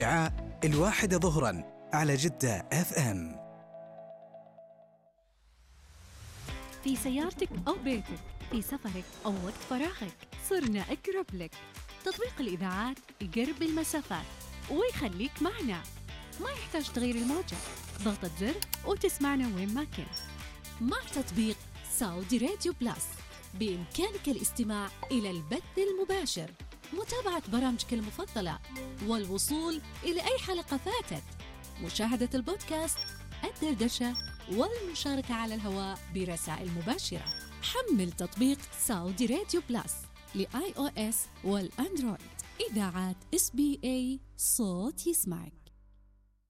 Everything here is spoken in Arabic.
الواحدة ظهرا على جدة FM. في سيارتك أو بيتك، في سفرك أو وقت فراغك، صرنا أقرب لك. تطبيق الإذاعات يقرب المسافات ويخليك معنا، ما يحتاج تغيير الموجة، ضغطة زر وتسمعنا وين ما كنت. مع تطبيق سعودي راديو بلس بإمكانك الاستماع إلى البث المباشر، متابعة برامجك المفضلة، والوصول إلى أي حلقة فاتت، مشاهدة البودكاست، الدردشة، والمشاركة على الهواء برسائل مباشرة. حمل تطبيق سعودي راديو بلس لآي أو إس والأندرويد. إذاعات SBS صوت يسمعك.